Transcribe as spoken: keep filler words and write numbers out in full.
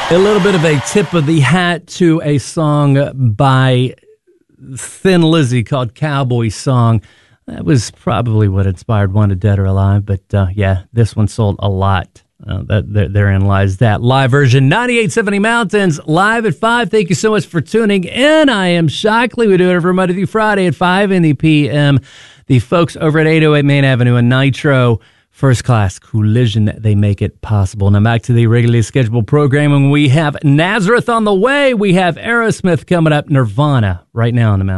A little bit of a tip of the hat to a song by Thin Lizzy called Cowboy Song. That was probably what inspired Wanted Dead or Alive, but uh, yeah, this one sold a lot. Uh, that there, therein lies that live version. ninety-eight seventy Mountains, live at five. Thank you so much for tuning in. I am Shockley. We do it every Monday through Friday at five in the P M. The folks over at eight oh eight Main Avenue in Nitro, First Class Collision, they make it possible. Now back to the regularly scheduled programming. We have Nazareth on the way. We have Aerosmith coming up, Nirvana right now on the mountain.